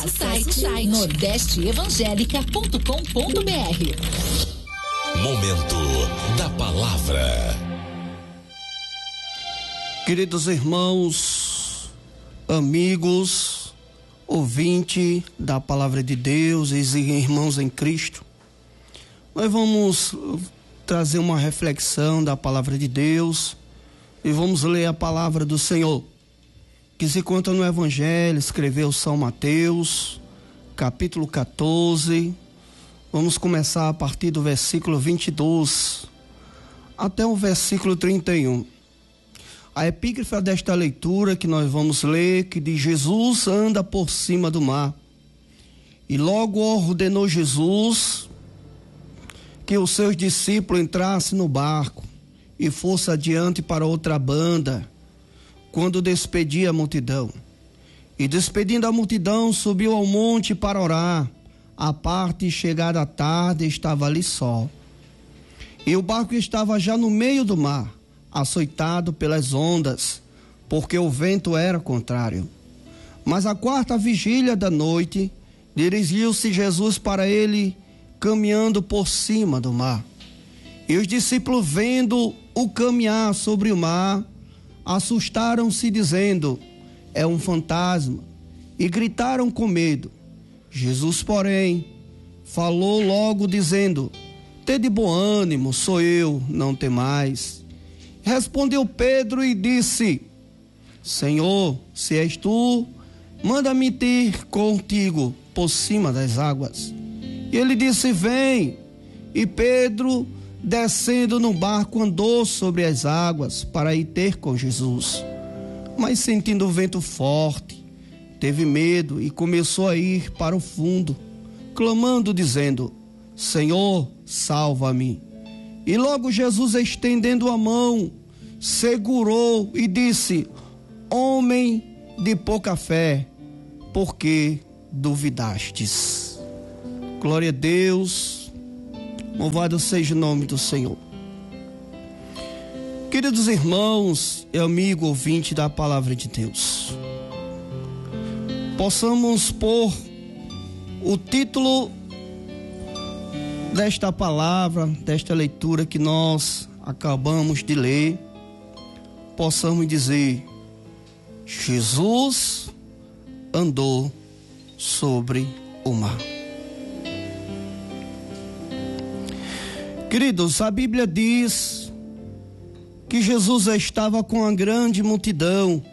Site nordesteevangelica.com.br. Momento da Palavra. Queridos irmãos, amigos, ouvinte da Palavra de Deus e irmãos em Cristo, nós vamos trazer uma reflexão da Palavra de Deus e vamos ler a Palavra do Senhor, que se conta no Evangelho, escreveu São Mateus, capítulo 14, vamos começar a partir do versículo 22 até o versículo 31. A epígrafe desta leitura que nós vamos ler, que diz: Jesus anda por cima do mar. E logo ordenou Jesus que os seus discípulos entrassem no barco e fosse adiante para outra banda, quando despedia a multidão. E despedindo a multidão, subiu ao monte para orar. À parte, chegada a tarde, estava ali só. E o barco estava já no meio do mar, açoitado pelas ondas, porque o vento era contrário. Mas à quarta vigília da noite, dirigiu-se Jesus para ele, caminhando por cima do mar. E os discípulos, vendo-o caminhar sobre o mar, assustaram-se, dizendo: é um fantasma, e gritaram com medo. Jesus, porém, falou logo, dizendo: tede bom ânimo, sou eu, não temais. Respondeu Pedro e disse: Senhor, se és tu, manda-me ter contigo por cima das águas. E ele disse: vem. E Pedro, descendo no barco, andou sobre as águas para ir ter com Jesus. Mas sentindo o vento forte, teve medo e começou a ir para o fundo, clamando, dizendo: Senhor, salva-me. E logo Jesus, estendendo a mão, segurou e disse: homem de pouca fé, por que duvidastes? Glória a Deus, louvado seja o nome do Senhor. Queridos irmãos e amigo ouvinte da Palavra de Deus, possamos pôr o título desta palavra, desta leitura que nós acabamos de ler, possamos dizer: Jesus andou sobre o mar. Queridos, a Bíblia diz que Jesus estava com a grande multidão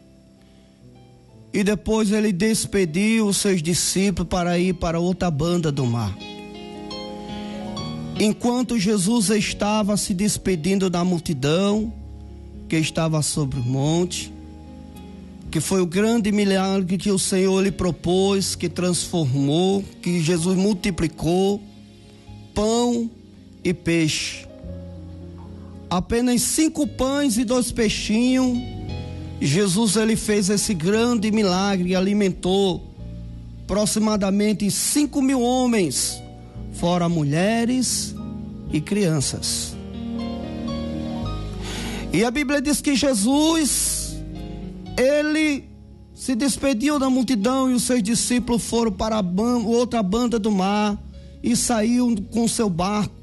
e depois ele despediu os seus discípulos para ir para outra banda do mar. Enquanto Jesus estava se despedindo da multidão que estava sobre o monte, que foi o grande milagre que o Senhor lhe propôs, que transformou, que Jesus multiplicou pão e peixe. Apenas 5 pães e 2 peixinhos, Jesus ele fez esse grande milagre e alimentou aproximadamente 5.000 homens, fora mulheres e crianças. E a Bíblia diz que Jesus, ele se despediu da multidão e os seus discípulos foram para a outra banda do mar e saiu com seu barco.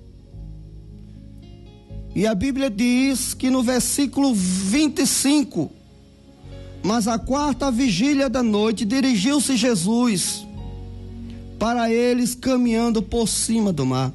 E a Bíblia diz que no versículo 25, mas à quarta vigília da noite dirigiu-se Jesus para eles, caminhando por cima do mar.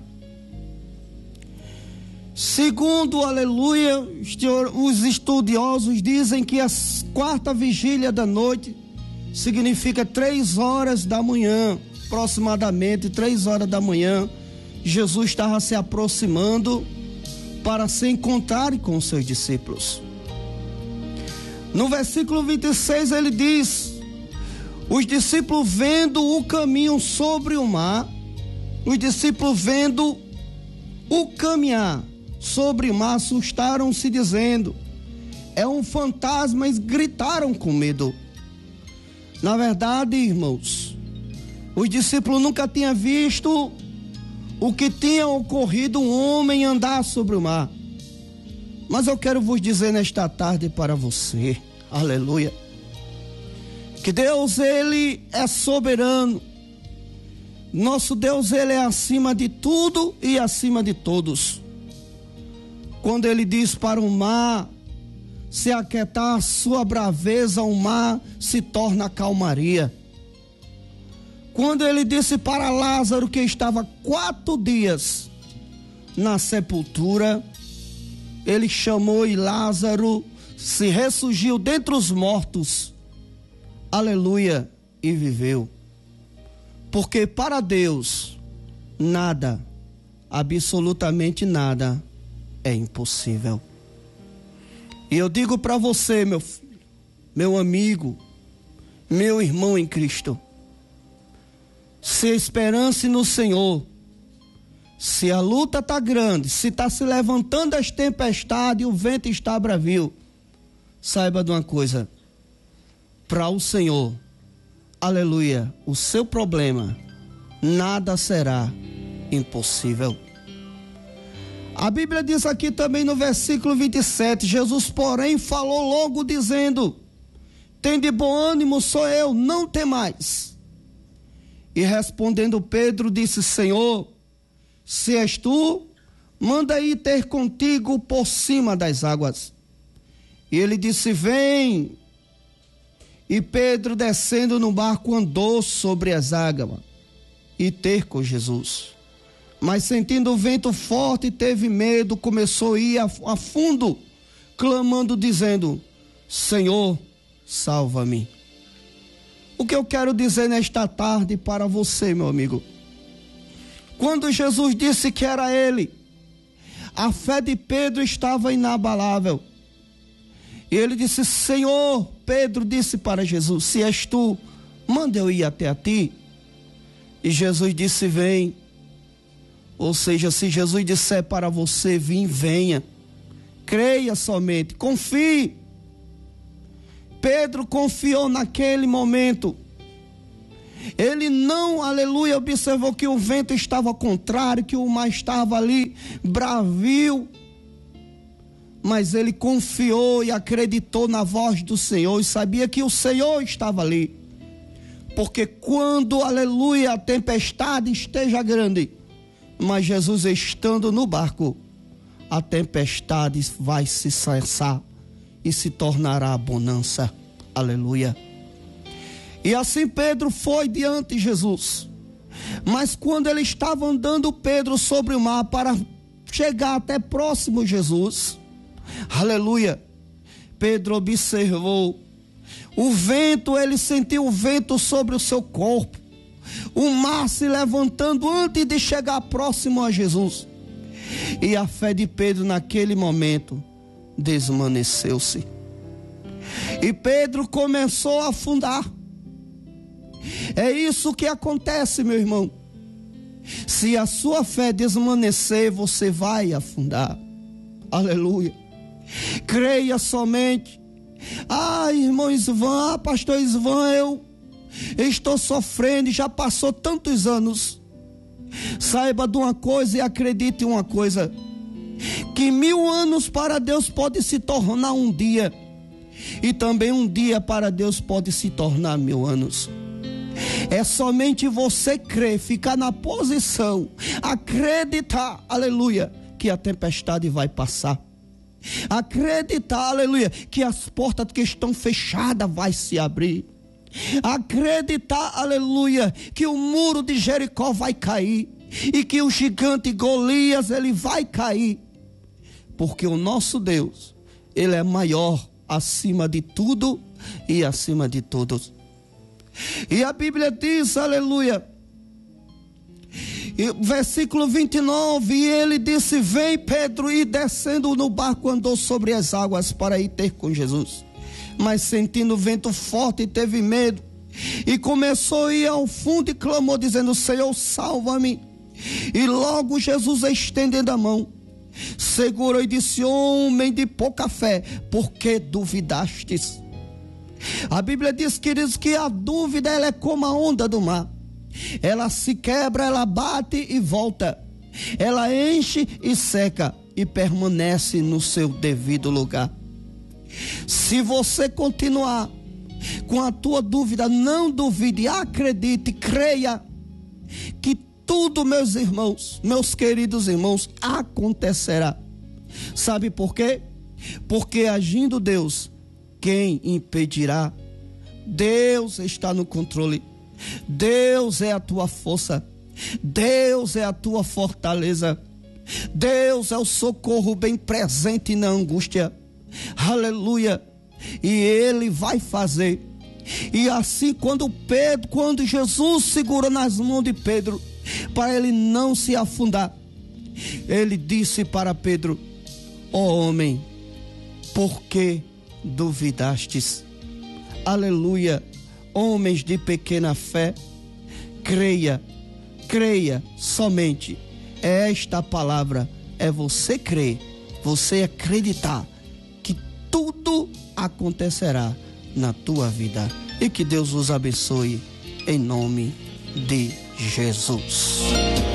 Segundo, aleluia, os estudiosos dizem que a quarta vigília da noite significa 3 horas da manhã, aproximadamente 3 horas da manhã. Jesus estava se aproximando para se encontrar com os seus discípulos. No versículo 26 ele diz: os discípulos vendo o caminho sobre o mar, os discípulos vendo o caminhar sobre o mar, assustaram-se, dizendo: é um fantasma, e gritaram com medo. Na verdade, irmãos, os discípulos nunca tinham visto o que tinha ocorrido, um homem andar sobre o mar. Mas eu quero vos dizer nesta tarde para você, aleluia, que Deus, Ele é soberano. Nosso Deus, Ele é acima de tudo e acima de todos. Quando Ele diz para o mar se aquietar sua braveza, o mar se torna calmaria. Quando Ele disse para Lázaro, que estava 4 dias na sepultura, Ele chamou e Lázaro se ressurgiu dentre os mortos. Aleluia, e viveu. Porque para Deus, nada, absolutamente nada, é impossível. E eu digo para você, meu filho, meu amigo, meu irmão em Cristo, se esperance no Senhor. Se a luta está grande, se está se levantando as tempestades e o vento está bravio, saiba de uma coisa: para o Senhor, aleluia, o seu problema, nada será impossível. A Bíblia diz aqui também no versículo 27, Jesus, porém, falou logo dizendo: tende bom ânimo, sou eu, não temais. E respondendo Pedro, disse: Senhor, se és tu, manda ir ter contigo por cima das águas. E ele disse: vem. E Pedro, descendo no barco, andou sobre as águas e ter com Jesus. Mas sentindo o vento forte, teve medo, começou a ir a fundo, clamando, dizendo: Senhor, salva-me. O que eu quero dizer nesta tarde para você, meu amigo? Quando Jesus disse que era Ele, a fé de Pedro estava inabalável. E ele disse: Senhor, Pedro disse para Jesus: se és tu, manda eu ir até a ti. E Jesus disse: vem. Ou seja, se Jesus disser para você vir, venha. Creia somente, confie. Pedro confiou naquele momento. Ele não, aleluia, observou que o vento estava contrário, que o mar estava ali bravio. Mas ele confiou e acreditou na voz do Senhor e sabia que o Senhor estava ali. Porque quando, aleluia, a tempestade esteja grande, mas Jesus estando no barco, a tempestade vai se cessar e se tornará bonança. Aleluia. E assim Pedro foi diante de Jesus. Mas quando ele estava andando, Pedro, sobre o mar para chegar até próximo de Jesus, aleluia, Pedro observou o vento, ele sentiu o vento sobre o seu corpo, o mar se levantando antes de chegar próximo a Jesus. E a fé de Pedro naquele momento desvaneceu-se. E Pedro começou a afundar. É isso que acontece, meu irmão. Se a sua fé desvanecer, você vai afundar. Aleluia. Creia somente. Irmão Isvan, pastor Isvan, eu estou sofrendo e já passou tantos anos. Saiba de uma coisa e acredite em uma coisa: que 1000 anos para Deus pode se tornar um dia, e também um dia para Deus pode se tornar 1000 anos. É somente você crer, ficar na posição, acreditar, aleluia, que a tempestade vai passar. Acreditar, aleluia, que as portas que estão fechadas vai se abrir. Acreditar, aleluia, que o muro de Jericó vai cair e que o gigante Golias, ele vai cair. Porque o nosso Deus, ele é maior acima de tudo e acima de todos. E a Bíblia diz, aleluia, versículo 29, e ele disse: vem, Pedro, e descendo no barco andou sobre as águas para ir ter com Jesus. Mas sentindo o vento forte, teve medo e começou a ir ao fundo e clamou, dizendo: Senhor, salva-me. E logo Jesus, estendendo a mão, segurou e disse: homem de pouca fé, por que duvidastes? A Bíblia diz, queridos, que a dúvida, ela é como a onda do mar. Ela se quebra, ela bate e volta. Ela enche e seca e permanece no seu devido lugar. Se você continuar com a tua dúvida, não duvide, acredite, creia que tudo, meus irmãos, meus queridos irmãos, acontecerá. Sabe por quê? Porque agindo Deus, quem impedirá? Deus está no controle. Deus é a tua força. Deus é a tua fortaleza. Deus é o socorro bem presente na angústia. Aleluia. E Ele vai fazer. E assim, quando Jesus segurou nas mãos de Pedro, para ele não se afundar, ele disse para Pedro: ó homem, por que duvidastes? Aleluia. Homens de pequena fé, creia somente. Esta palavra é você crer, você acreditar que tudo acontecerá na tua vida. E que Deus os abençoe em nome de Jesus.